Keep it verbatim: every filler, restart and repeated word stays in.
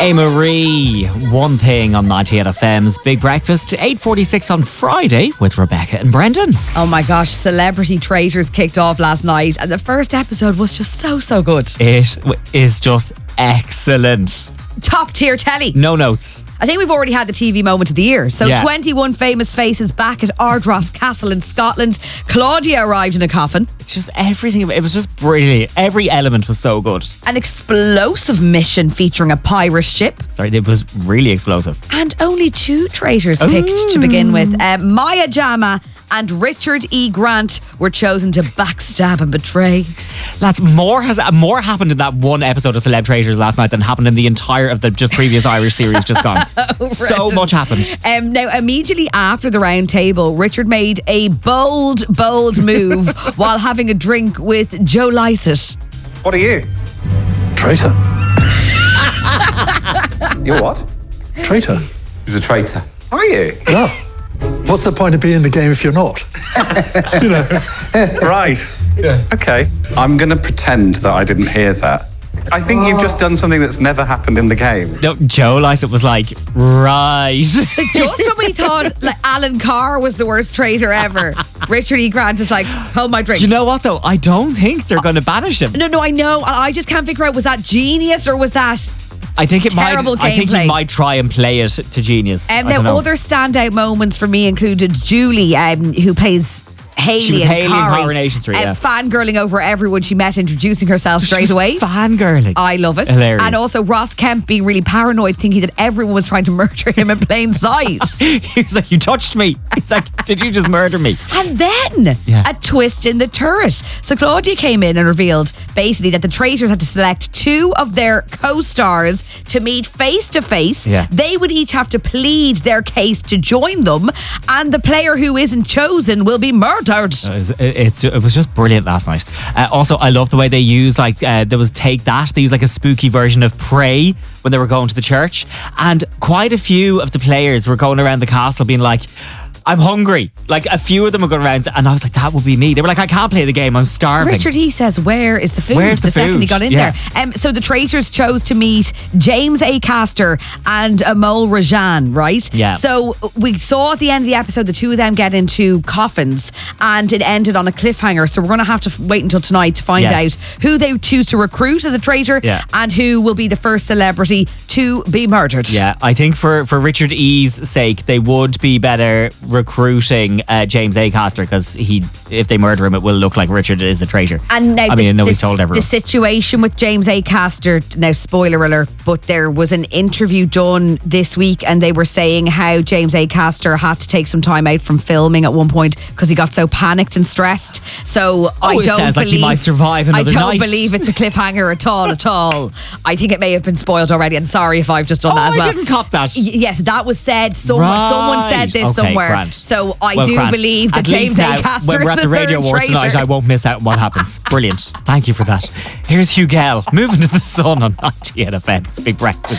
Hey Marie, one thing on ninety-eight F M's Big Breakfast, eight forty-six on Friday with Rebecca and Brendan. Oh my gosh, Celebrity Traitors kicked off last night and the first episode was just so, so good. It is just excellent. Top tier telly. No notes. I think we've already had the T V moment of the year. So Yeah. twenty-one famous faces back at Ardross Castle in Scotland. Claudia arrived in a coffin. It's just everything. It was just brilliant. Every element was so good. An explosive mission featuring a pirate ship. Sorry, it was really explosive. And only two traitors picked to begin with. Uh, Maya Jama and Richard E. Grant were chosen to backstab and betray. Lads, more has more happened in that one episode of Celeb Traitors last night than happened in the entire of the just previous Irish series just gone. So much happened. Um, now, immediately after the round table, Richard made a bold, bold move while having a drink with Joe Lycett. What are you? Traitor. You're what? Traitor. He's a traitor. Are you? No. What's the point of being in the game if you're not? You know. Right. Yeah. Okay. I'm going to pretend that I didn't hear that. I think you've just done something that's never happened in the game. No, Joe Lycett was like, right. Just when we thought like Alan Carr was the worst traitor ever, Richard E. Grant is like, hold my drink. Do you know what though? I don't think they're going to banish him. No, no, I know. I just can't figure out, was that genius or was that... I think it Terrible might. I think gameplay. he might try and play it to genius. Um, I don't now, know. other standout moments for me included Julie, um, who plays Hayley She was and Hayley in Corrie, Coronation Street, um, yeah. fangirling over everyone she met, introducing herself straight away. Fangirling. I love it. Hilarious. And also Ross Kemp being really paranoid, thinking that everyone was trying to murder him in plain sight. He was like, you touched me. He's like, did you just murder me? And then Yeah. a twist in the turret. So Claudia came in and revealed basically that the traitors had to select two of their co-stars to meet face to face. Yeah. They would each have to plead their case to join them, and the player who isn't chosen will be murdered. It was, it's, it was just brilliant last night. Uh, also, I love the way they used, like, uh, there was Take That. They used like a spooky version of Prey when they were going to the church. And quite a few of the players were going around the castle being like, I'm hungry. Like, a few of them were going around, and I was like, that would be me. They were like, I can't play the game. I'm starving. Richard E. says, where is the food? Where's the second food? he got in Yeah. there. Um, so the traitors chose to meet James A. Caster and Amol Rajan, right? Yeah. So we saw at the end of the episode the two of them get into coffins, and it ended on a cliffhanger. So we're going to have to f- wait until tonight to find Yes. out who they choose to recruit as a traitor, Yeah. and who will be the first celebrity to be murdered. Yeah, I think for, for Richard E.'s sake, they would be better recruiting uh, James Acaster, because he, if they murder him, it will look like Richard is a traitor. And now I mean, I know the, he's told everyone. The situation with James A. Caster, now spoiler alert, but there was an interview done this week and they were saying how James A. Caster had to take some time out from filming at one point because he got so panicked and stressed. So I Oh, it don't sounds like believe he might survive I another don't night. believe it's a cliffhanger at all, at all. I think it may have been spoiled already, and sorry if I've just done Oh, that as well. I didn't cop that. Y- yes, that was said. Some, Right. Someone said this Okay, somewhere. grand. So I Well, do grand. believe that At James least A. now, Caster when we're is at the the Radio third Awards tonight, traitor. I won't miss out on what happens. Brilliant. Thank you for that. Here's Hugh Gell moving to the sun on ninety-eight F M. It's a big breakfast.